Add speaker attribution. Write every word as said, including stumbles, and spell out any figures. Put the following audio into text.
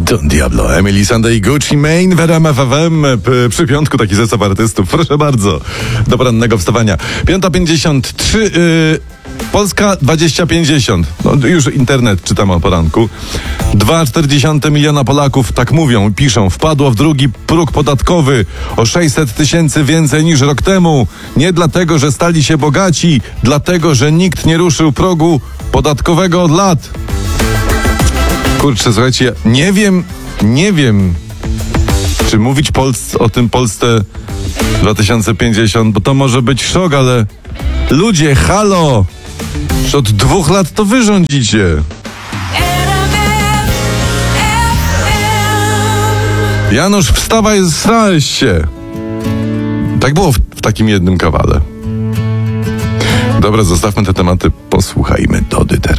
Speaker 1: Don Diablo, Emily Sandé i Gucci Mane w R M F F M. Przy piątku taki zestaw artystów. Proszę bardzo. Do porannego wstawania. piąta pięćdziesiąt trzy. Yy, Polska dwadzieścia pięćdziesiąt. No, już internet czytam o poranku. dwa przecinek cztery miliona Polaków, tak mówią, piszą, wpadło w drugi próg podatkowy o sześćset tysięcy więcej niż rok temu. Nie dlatego, że stali się bogaci, dlatego, że nikt nie ruszył progu podatkowego od lat. Kurczę, słuchajcie, nie wiem, nie wiem, czy mówić Polsce, o tym Polsce dwa tysiące pięćdziesiąt, bo to może być szok, ale ludzie, halo! Już od dwóch lat to wy rządzicie. Janusz, wstawaj, zsrałeś się. Tak było w, w takim jednym kawale. Dobra, zostawmy te tematy, posłuchajmy Dody teraz.